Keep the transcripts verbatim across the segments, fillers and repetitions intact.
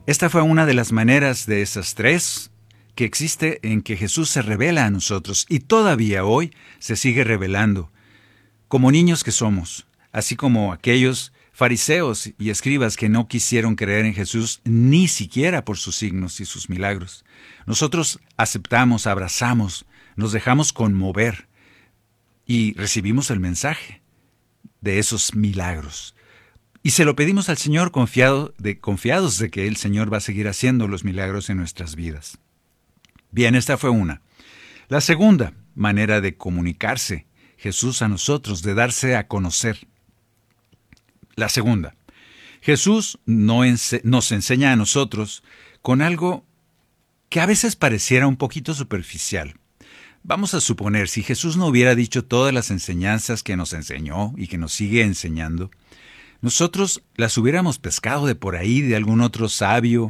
Esta fue una de las maneras de esas tres que existe en que Jesús se revela a nosotros y todavía hoy se sigue revelando, como niños que somos, así como aquellos fariseos y escribas que no quisieron creer en Jesús ni siquiera por sus signos y sus milagros. Nosotros aceptamos, abrazamos, nos dejamos conmover y recibimos el mensaje de esos milagros. Y se lo pedimos al Señor confiado de, confiados de que el Señor va a seguir haciendo los milagros en nuestras vidas. Bien, esta fue una. La segunda manera de comunicarse Jesús a nosotros, de darse a conocer. La segunda, Jesús no ense- nos enseña a nosotros con algo que a veces pareciera un poquito superficial. Vamos a suponer, si Jesús no hubiera dicho todas las enseñanzas que nos enseñó y que nos sigue enseñando, nosotros las hubiéramos pescado de por ahí, de algún otro sabio.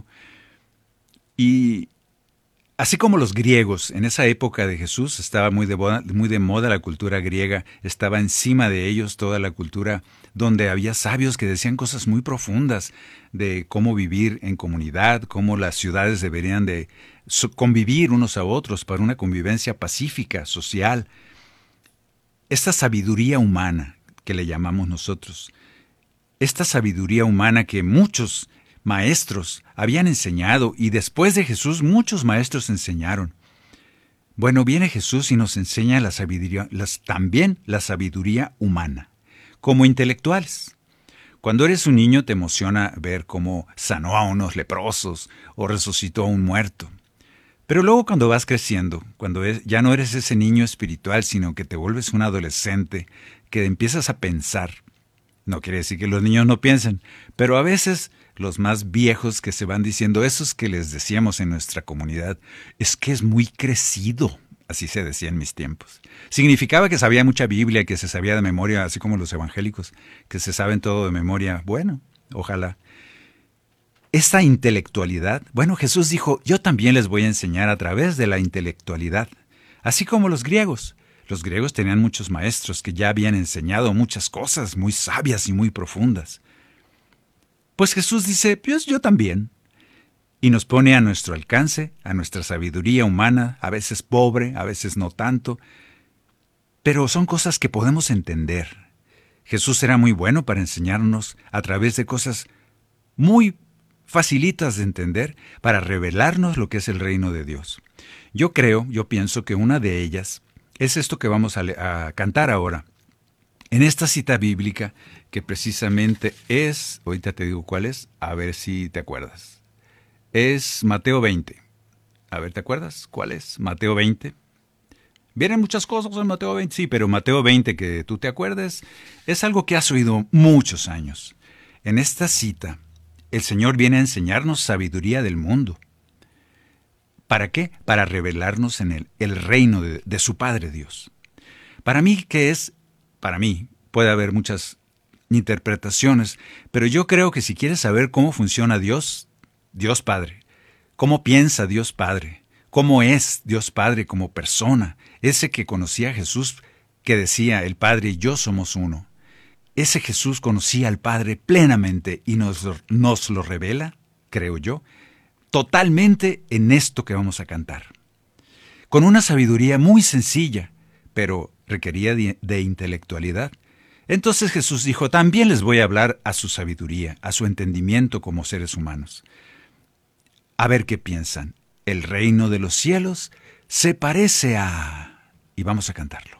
Y así como los griegos, en esa época de Jesús estaba muy de moda, muy de moda la cultura griega, estaba encima de ellos toda la cultura donde había sabios que decían cosas muy profundas de cómo vivir en comunidad, cómo las ciudades deberían de convivir unos a otros para una convivencia pacífica, social. Esta sabiduría humana que le llamamos nosotros, esta sabiduría humana que muchos maestros habían enseñado y después de Jesús muchos maestros enseñaron. Bueno, viene Jesús y nos enseña la sabiduría, las, también la sabiduría humana, como intelectuales. Cuando eres un niño te emociona ver cómo sanó a unos leprosos o resucitó a un muerto. Pero luego cuando vas creciendo, cuando es, ya no eres ese niño espiritual, sino que te vuelves un adolescente, que empiezas a pensar. No quiere decir que los niños no piensen, pero a veces los más viejos que se van diciendo, esos que les decíamos en nuestra comunidad, es que es muy crecido, así se decía en mis tiempos. Significaba que sabía mucha Biblia, que se sabía de memoria, así como los evangélicos, que se saben todo de memoria. Bueno, ojalá. Esta intelectualidad, bueno, Jesús dijo, yo también les voy a enseñar a través de la intelectualidad, así como los griegos. Los griegos tenían muchos maestros que ya habían enseñado muchas cosas muy sabias y muy profundas. Pues Jesús dice, pues yo también. Y nos pone a nuestro alcance, a nuestra sabiduría humana, a veces pobre, a veces no tanto, pero son cosas que podemos entender. Jesús era muy bueno para enseñarnos a través de cosas muy facilitas de entender, para revelarnos lo que es el reino de Dios. Yo creo, yo pienso que una de ellas es esto que vamos a, le- a cantar ahora. En esta cita bíblica, que precisamente es, ahorita te digo cuál es, a ver si te acuerdas. Es Mateo veinte. A ver, ¿te acuerdas? ¿Cuál es? Mateo veinte. Vienen muchas cosas en Mateo veinte, sí, pero Mateo veinte, que tú te acuerdes, es algo que has oído muchos años. En esta cita, el Señor viene a enseñarnos sabiduría del mundo. ¿Para qué? Para revelarnos en él el reino de, de su Padre Dios. Para mí, ¿qué es? Para mí, puede haber muchas interpretaciones, pero yo creo que si quieres saber cómo funciona Dios, Dios Padre, cómo piensa Dios Padre, cómo es Dios Padre como persona, ese que conocía a Jesús, que decía, el Padre y yo somos uno. Ese Jesús conocía al Padre plenamente y nos, nos lo revela, creo yo, totalmente en esto que vamos a cantar. Con una sabiduría muy sencilla, pero requería de, de intelectualidad. Entonces Jesús dijo, también les voy a hablar a su sabiduría, a su entendimiento como seres humanos. A ver qué piensan. El reino de los cielos se parece a... Y vamos a cantarlo.